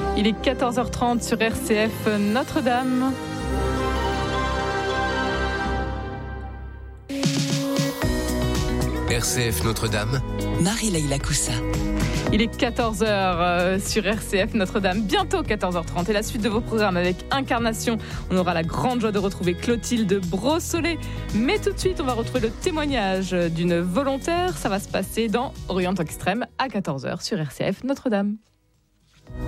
Il est 14h30 sur RCF Notre-Dame. RCF Notre-Dame. Marie-Leïla Coussa. Il est 14h sur RCF Notre-Dame, bientôt 14h30. Et la suite de vos programmes avec Incarnation. On aura la grande joie de retrouver Clotilde Brossolet. Mais tout de suite, on va retrouver le témoignage d'une volontaire. Ça va se passer dans Orient Extrême à 14h sur RCF Notre-Dame.